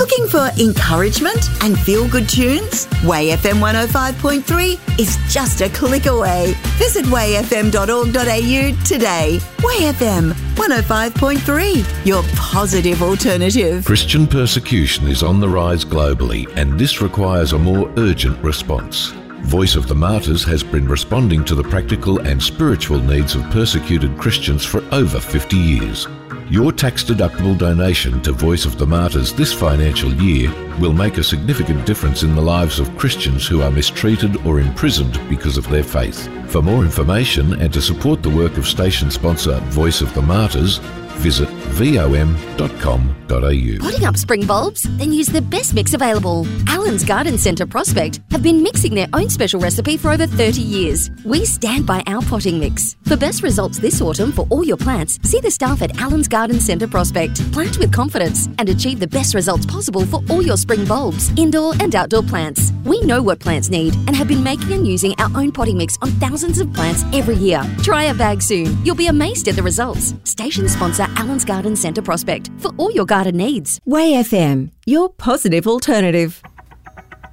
Looking for encouragement and feel-good tunes? Way FM 105.3 is just a click away. Visit wayfm.org.au today. Way FM 105.3, your positive alternative. Christian persecution is on the rise globally, and this requires a more urgent response. Voice of the Martyrs has been responding to the practical and spiritual needs of persecuted Christians for over 50 years. Your tax-deductible donation to Voice of the Martyrs this financial year will make a significant difference in the lives of Christians who are mistreated or imprisoned because of their faith. For more information and to support the work of station sponsor Voice of the Martyrs, visit vom.com.au. Putting up spring bulbs? Then use the best mix available. Allen's Garden Centre Prospect have been mixing their own special recipe for over 30 years. We stand by our potting mix. For best results this autumn for all your plants, see the staff at Allen's Garden Centre Prospect. Plant with confidence and achieve the best results possible for all your spring bulbs, indoor and outdoor plants. We know what plants need and have been making and using our own potting mix on thousands of plants every year. Try a bag soon. You'll be amazed at the results. Station sponsor Allen's Garden Centre Prospect for all your garden needs. Way FM, your positive alternative.